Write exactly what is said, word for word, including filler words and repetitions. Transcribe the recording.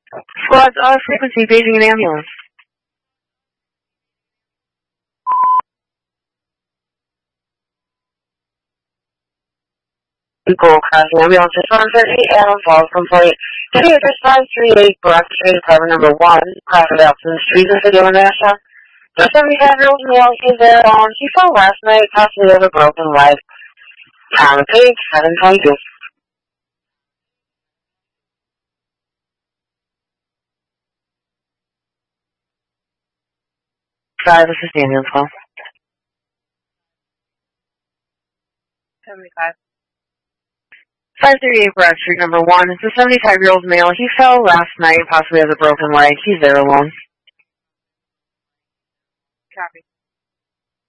Squad, uh, frequency, paging an ambulance. Equal crossing ambulance response at eight Adam Falls complaint. City address five three eight Brock Street, apartment number one, Crawford Alton Street, in City of Nassau. The seventy-five-year-old male is there on. He fell last night, possibly with a broken leg. Tom Page, seven twenty-two. Sorry, this is the ambulance call. seventy-five. five thirty-eight Broad Street, number one. It's a seventy-five-year-old male. He fell last night, possibly has a broken leg. He's there alone. Copy.